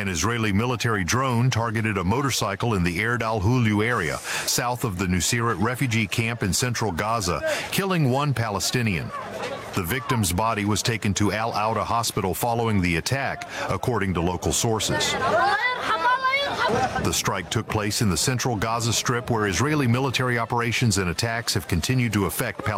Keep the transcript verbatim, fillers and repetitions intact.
An Israeli military drone targeted a motorcycle in the Erd al-Hulu area, south of the Nuseirat refugee camp in central Gaza, killing one Palestinian. The victim's body was taken to Al-Auda hospital following the attack, according to local sources. The strike took place in the central Gaza Strip, where Israeli military operations and attacks have continued to affect Palestinians.